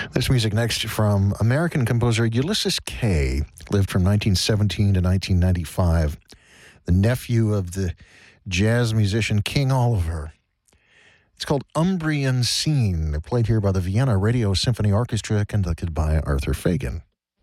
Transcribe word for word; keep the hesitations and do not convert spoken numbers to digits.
This music next from American composer Ulysses Kay, lived from nineteen seventeen to nineteen ninety-five, the nephew of the jazz musician King Oliver. It's called Umbrian Scene, played here by the Vienna Radio Symphony Orchestra, conducted by Arthur Fagan.